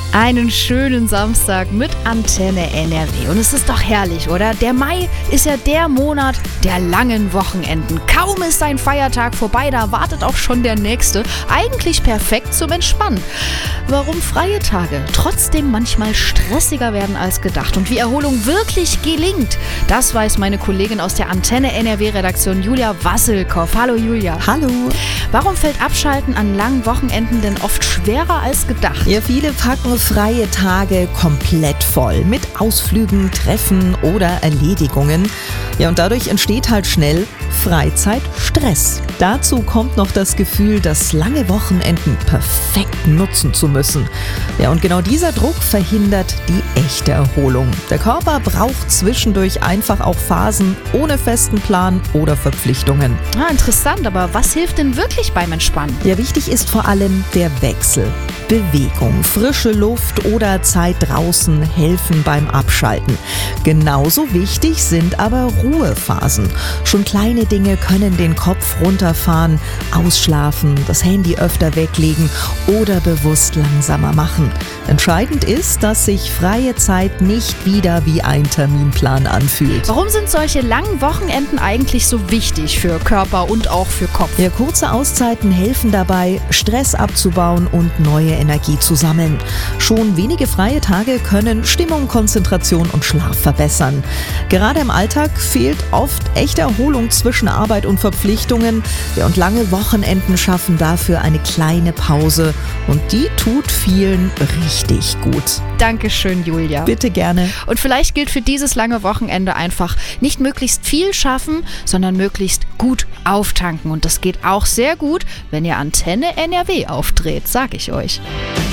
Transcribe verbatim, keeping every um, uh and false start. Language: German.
Einen schönen Samstag mit Antenne N R W. Und es ist doch herrlich, oder? Der Mai ist ja der Monat der langen Wochenenden. Kaum ist ein Feiertag vorbei, da wartet auch schon der nächste. Eigentlich perfekt zum Entspannen. Warum freie Tage trotzdem manchmal stressiger werden als gedacht und wie Erholung wirklich gelingt, das weiß meine Kollegin aus der Antenne N R W-Redaktion Julia Wasselkoff. Hallo Julia. Hallo. Warum fällt Abschalten an langen Wochenenden denn oft schwerer als gedacht? Ja, viele packen freie Tage komplett voll mit Ausflügen, Treffen oder Erledigungen. Ja, und dadurch entsteht halt schnell Freizeitstress. Dazu kommt noch das Gefühl, das lange Wochenenden perfekt nutzen zu müssen. Ja, und genau dieser Druck verhindert die echte Erholung. Der Körper braucht zwischendurch einfach auch Phasen ohne festen Plan oder Verpflichtungen. Ah, interessant, aber was hilft denn wirklich beim Entspannen? Ja, wichtig ist vor allem der Wechsel. Bewegung, frische Luft oder Zeit draußen helfen beim Abschalten. Genauso wichtig sind aber Ruhephasen. Schon kleine Dinge können den Kopf runterfahren, ausschlafen, das Handy öfter weglegen oder bewusst langsamer machen. Entscheidend ist, dass sich freie Zeit nicht wieder wie ein Terminplan anfühlt. Warum sind solche langen Wochenenden eigentlich so wichtig für Körper und auch für Kopf? Ja, kurze Auszeiten helfen dabei, Stress abzubauen und neue Energie zu sammeln. Schon wenige freie Tage können Stimmung, Konzentration und Schlaf verbessern. Gerade im Alltag fehlt oft echte Erholung zwischen Arbeit und Verpflichtungen. Ja, und lange Wochenenden schaffen dafür eine kleine Pause. Und die tut vielen richtig gut. Dankeschön, Julia. Bitte gerne. Und vielleicht gilt für dieses lange Wochenende einfach nicht möglichst viel schaffen, sondern möglichst gut auftanken. Und das geht auch sehr gut, wenn ihr Antenne N R W aufdreht, sag ich euch.